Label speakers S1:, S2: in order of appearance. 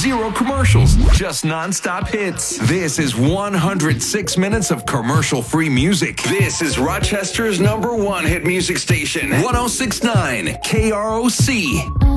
S1: Zero commercials, just non-stop hits. This is 106 minutes of commercial-free music. This is Rochester's #1 hit music station, 106.9 KROC.